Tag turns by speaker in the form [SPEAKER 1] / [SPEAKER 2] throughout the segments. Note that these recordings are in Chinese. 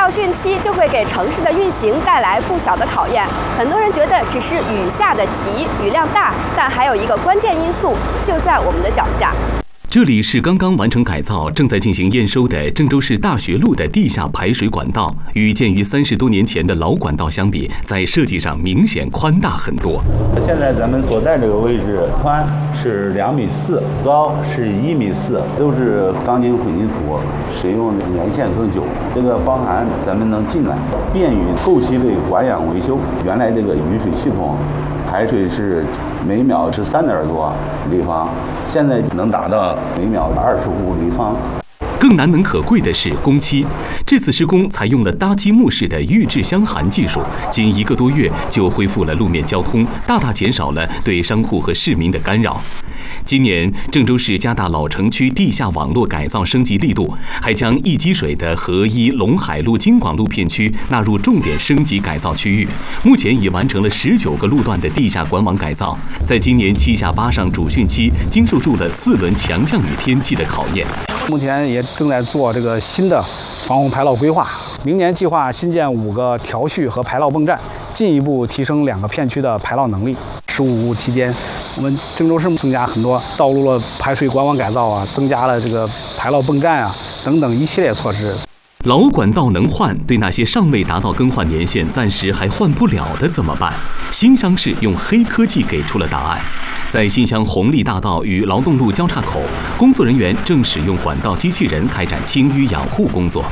[SPEAKER 1] 到汛期就会给城市的运行带来不小的考验。很多人觉得只是雨下的急，雨量大，但还有一个关键因素就在我们的脚下。
[SPEAKER 2] 这里是刚刚完成改造、正在进行验收的郑州市大学路的地下排水管道，与建于30多年前的老管道相比，在设计上明显宽大很多。
[SPEAKER 3] 现在咱们所在这个位置，宽是2.4米，高是1.4米，都是钢筋混凝土，使用年限更久。这个方案咱们能进来，便于后期的保养维修。原来这个雨水系统排水是每秒是3点多立方，现在能达到每秒25立方。
[SPEAKER 2] 更难能可贵的是工期，这次施工采用了搭积木式的预制箱涵技术，仅1个多月就恢复了路面交通，大大减少了对商户和市民的干扰。今年，郑州市加大老城区地下网络改造升级力度，还将易积水的合一陇海路、京广路片区纳入重点升级改造区域。目前已完成了19个路段的地下管网改造，在今年7下8上主汛期，经受住了4轮强降雨天气的考验。
[SPEAKER 4] 目前也正在做这个新的防洪排涝规划，明年计划新建5个调蓄和排涝泵站，进一步提升2个片区的排涝能力。15期间，我们郑州市增加很多道路的排水管网改造啊，增加了这个排涝泵站啊等等一系列措施。
[SPEAKER 2] 老管道能换，对那些尚未达到更换年限、暂时还换不了的怎么办？新乡市用黑科技给出了答案。在新乡红利大道与劳动路交叉口，工作人员正使用管道机器人开展清淤养护工作。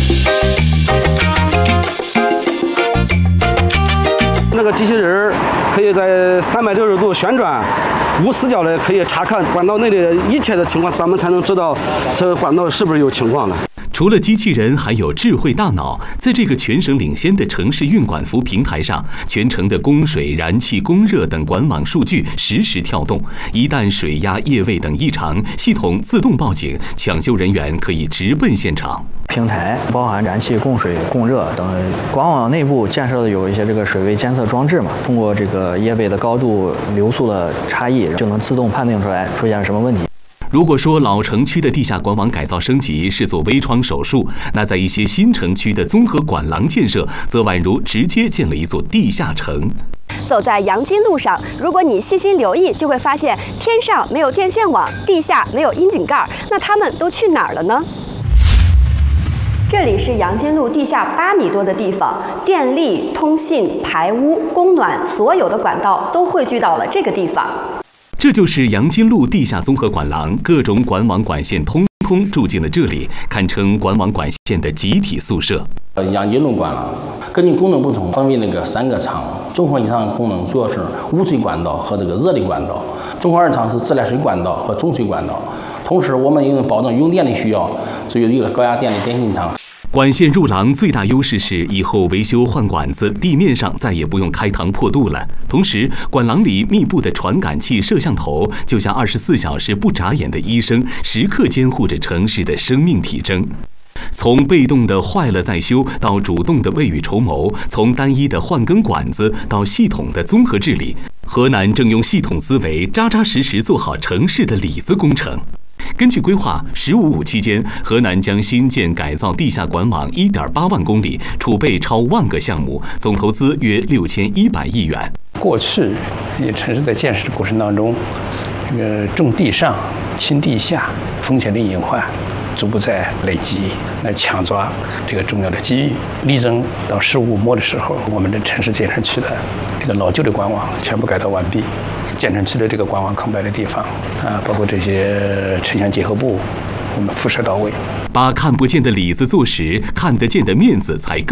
[SPEAKER 5] 那个机器人可以在360度旋转，无死角的可以查看管道内的一切的情况，咱们才能知道这个管道是不是有情况了。
[SPEAKER 2] 除了机器人，还有智慧大脑，在这个全省领先的城市运管服平台上，全城的供水、燃气、供热等管网数据实时跳动。一旦水压、液位等异常，系统自动报警，抢修人员可以直奔现场。
[SPEAKER 6] 平台包含燃气、供水、供热等，管网内部建设的有一些这个水位监测装置嘛，通过这个液位的高度、流速的差异，就能自动判定出来出现什么问题。
[SPEAKER 2] 如果说老城区的地下管网改造升级是做微创手术，那在一些新城区的综合管廊建设，则宛如直接建了一座地下城。
[SPEAKER 1] 走在阳金路上，如果你细心留意，就会发现天上没有电线网，地下没有窨井盖，那它们都去哪儿了呢？这里是阳金路地下8米多的地方，电力、通信、排污、供暖，所有的管道都汇聚到了这个地方。
[SPEAKER 2] 这就是阳金路地下综合管廊，各种管网管线通住进了这里，堪称管网管线的集体宿舍。
[SPEAKER 7] 阳金路管廊根据功能不同，分为3个厂，综合以上功能主要是污水管道和热力管道，综合2厂是自来水管道和中水管道。同时，我们因为保证用电的需要，所以有一个高压电力电信厂。
[SPEAKER 2] 管线入廊最大优势是以后维修换管子，地面上再也不用开膛破肚了。同时，管廊里密布的传感器、摄像头，就像24小时不眨眼的医生，时刻监护着城市的生命体征。从被动的坏了再修到主动的未雨绸缪，从单一的换更管子到系统的综合治理，河南正用系统思维扎扎实实做好城市的里子工程。根据规划，15-5期间，河南将新建改造地下管网1.8万公里，储备超10000个项目，总投资约6100亿元。
[SPEAKER 8] 过去，城市在建设的过程当中，重地上、轻地下，风险的隐患逐步在累积，来抢抓这个重要的机遇。力争到15-5末的时候，我们的城市建成区的这个老旧的管网全部改造完毕。建成区的这个管网空白的地方包括这些城乡结合部，我们辐射到位，
[SPEAKER 2] 把看不见的里子做实，看得见的面子才更